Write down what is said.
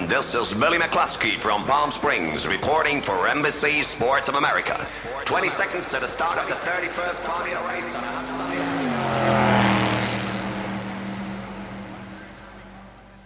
This is Billy McCluskey from Palm Springs reporting for NBC Sports of America. 20 seconds to the start of the 31st Formula race on a hot sunny